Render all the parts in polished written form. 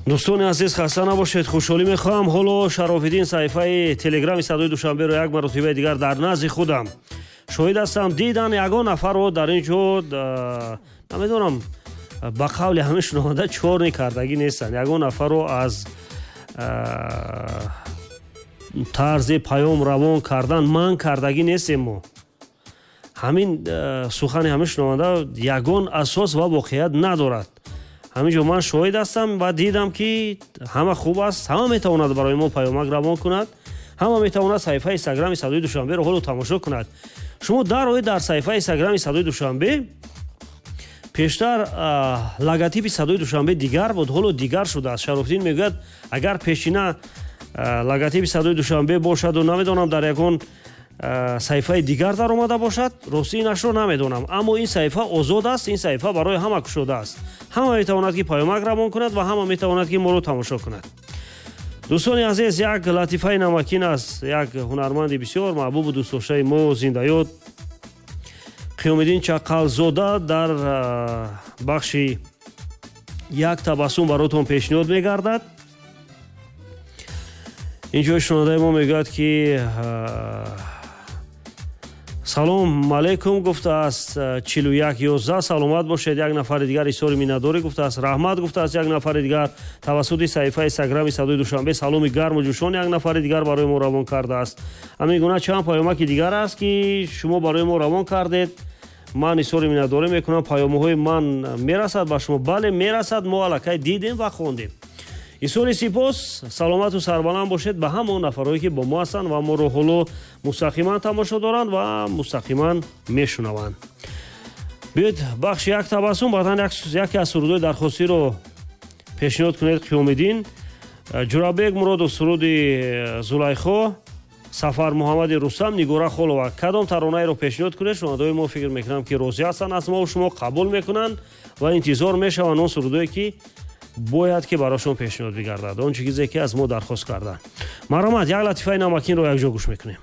дӯстони азиз, хаста набошед. хушҳолӣ мехоҳам. ҳоло Шарофиддин саҳифаи телеграми Садои Душанберо як маротибаи дигар дар назди худам шоҳид ҳастам. дидан ягон нафарро дар ин ҷо намедонам, ба қавли ҳамаи шунаванда чорни кардагӣ нестанд. ягон нафарро аз тарзи паём равон кардан манъ кардагӣ нестем. мо ҳамин сухани ҳамаи шунаванда ягон асос ва воқеият надорад. ҳамин ҷо ман шоҳид ҳастам ва дидам ки ҳама хуб аст. ҳама метавонад барои мо паёмак равон кунад. ҳама метавонад саҳифаи инстаграми Садои Душанберо ҳоло тамошо кунад. шумо дароед дар саҳифаи инстаграми Садои Душанбе. пештар логотипи Садои Душанбе дигар буд, ҳоло дигар шудааст. Шарофиддин мегӯяд агар пешина логотипи Садои Душанбе бошаду намедонам дар ягон саҳифаи дигар дар омада бошад, рости инашро намедонам. аммо ин саҳифа озод аст. ин саҳифа барои ҳама кушода аст. ҳама метавонад ки паёмак равон кунад ва ҳама метавонад ки моро тамошо кунад. дӯстони азиз, як латифаи намакин аст. як ҳунарманди бисёр маҳбубу дӯстдоштаи мо зиндаёд Қиёмиддин Чаққалзода дар бахши як табассум баротон пешниҳод мегардад. ин ҷои шунавандаи мо мегӯяд ки салом алайкум гуфтааст. 4111 саломат бошед. як нафари дигар изҳори миннатдорӣ гуфтааст. раҳмат гуфтааст. як нафари дигар тавассути саҳифаи инстаграми Садои Душанбе саломи гарму ҷӯшон як нафари дигар барои мо равон кардааст. ҳамин гуна чанд паёмаки дигар аст ки шумо барои мо равон кардед. ман изҳори миннатдорӣ мекунам. паёмҳои ман мерасад ба шумо? бале, мерасад. мо аллакай дидем ва хондем. изҳори сипос. саломату сарбаланд бошед ба ҳамон нафарҳое ки бо мо ҳастанд ва моро ҳоло мустақиман тамошо доранд ва мустақиман мешунаванд. биёед бахши як табассум баъдан яке аз сурудҳои дархостиро пешниҳод кунед. Қиёмиддин Ҷурабек Муродов суруди Зулайхо, Сафар Муҳаммади Рустам, Нигора Холова. кадом таронаеро пешниҳод кунед? шунавандаҳои мо фикр мекунам ки розӣ ҳастанд аз мо, шумо қабул мекунанд ва интизор мешаванд он сурудое ки бояд ки барошон пешниҳод бигардад, он чизе ки аз мо дархост карданд. марҳамат, як латифаи намакинро якҷо гӯш мекунем.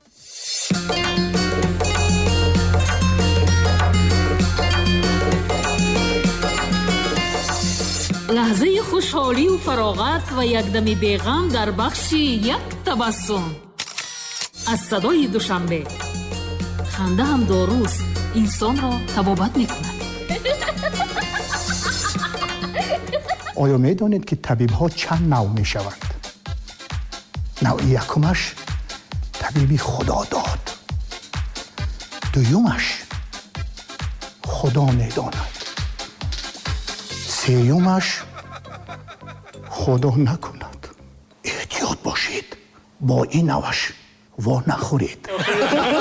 лаҳзаи хушҳолию фароғат ва якдами беғам дар бахши як табассум аз Садои Душанбе. ханда ҳам доруст, инсонро табобат мекунад. آیا می‌دانید که طبیب‌ها چند نوع می‌شوند؟ نوع یکمش طبیبی خدا داد. دویمش خدا می‌داند. سومش خدا نکند. احتیاط باشید. با این نوعش وا نخورید.